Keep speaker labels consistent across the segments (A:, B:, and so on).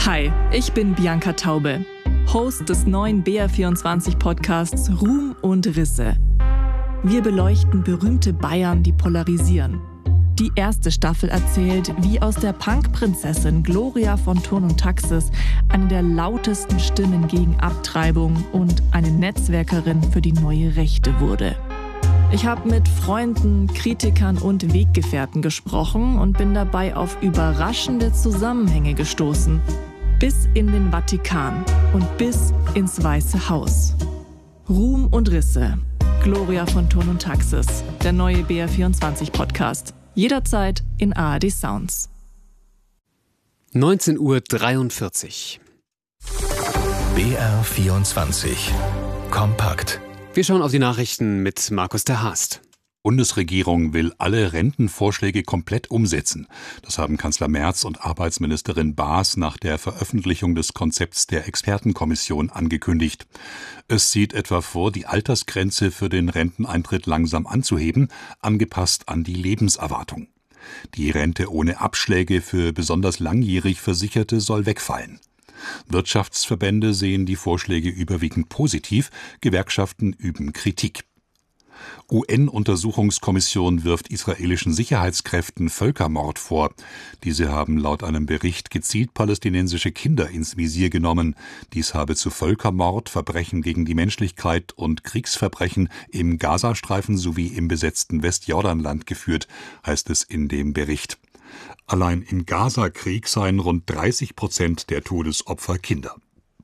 A: Hi, ich bin Bianca Taube, Host des neuen BR24-Podcasts Ruhm und Risse. Wir beleuchten berühmte Bayern, die polarisieren. Die erste Staffel erzählt, wie aus der Punk-Prinzessin Gloria von Thurn und Taxis eine der lautesten Stimmen gegen Abtreibung und eine Netzwerkerin für die neue Rechte wurde. Ich habe mit Freunden, Kritikern und Weggefährten gesprochen und bin dabei auf überraschende Zusammenhänge gestoßen. Bis in den Vatikan und bis ins Weiße Haus. Ruhm und Risse. Gloria von Thurn und Taxis. Der neue BR24-Podcast. Jederzeit in ARD Sounds.
B: 19:43 Uhr.
C: BR24 Kompakt.
B: Wir schauen auf die Nachrichten mit Markus ter Haast.
D: Bundesregierung will alle Rentenvorschläge komplett umsetzen. Das haben Kanzler Merz und Arbeitsministerin Baas nach der Veröffentlichung des Konzepts der Expertenkommission angekündigt. Es sieht etwa vor, die Altersgrenze für den Renteneintritt langsam anzuheben, angepasst an die Lebenserwartung. Die Rente ohne Abschläge für besonders langjährig Versicherte soll wegfallen. Wirtschaftsverbände sehen die Vorschläge überwiegend positiv, Gewerkschaften üben Kritik. UN-Untersuchungskommission wirft israelischen Sicherheitskräften Völkermord vor. Diese haben laut einem Bericht gezielt palästinensische Kinder ins Visier genommen. Dies habe zu Völkermord, Verbrechen gegen die Menschlichkeit und Kriegsverbrechen im Gazastreifen sowie im besetzten Westjordanland geführt, heißt es in dem Bericht. Allein im Gaza-Krieg seien rund 30% der Todesopfer Kinder.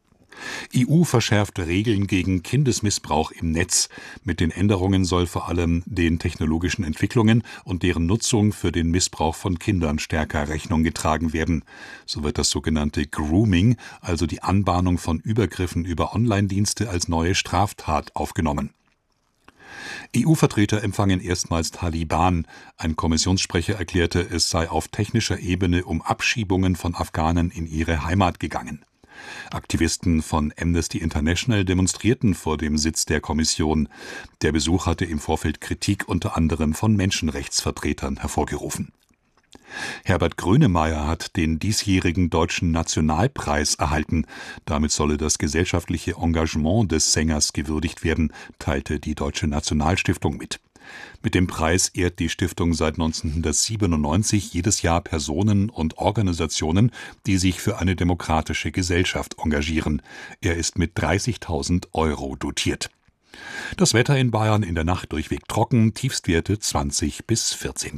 D: EU verschärft Regeln gegen Kindesmissbrauch im Netz. Mit den Änderungen soll vor allem den technologischen Entwicklungen und deren Nutzung für den Missbrauch von Kindern stärker Rechnung getragen werden. So wird das sogenannte Grooming, also die Anbahnung von Übergriffen über Online-Dienste, als neue Straftat aufgenommen. EU-Vertreter empfangen erstmals Taliban. Ein Kommissionssprecher erklärte, es sei auf technischer Ebene um Abschiebungen von Afghanen in ihre Heimat gegangen. Aktivisten von Amnesty International demonstrierten vor dem Sitz der Kommission. Der Besuch hatte im Vorfeld Kritik unter anderem von Menschenrechtsvertretern hervorgerufen. Herbert Grönemeyer hat den diesjährigen Deutschen Nationalpreis erhalten. Damit solle das gesellschaftliche Engagement des Sängers gewürdigt werden, teilte die Deutsche Nationalstiftung mit. Mit dem Preis ehrt die Stiftung seit 1997 jedes Jahr Personen und Organisationen, die sich für eine demokratische Gesellschaft engagieren. Er ist mit 30.000 € dotiert. Das Wetter in Bayern in der Nacht durchweg trocken, Tiefstwerte 20 bis 14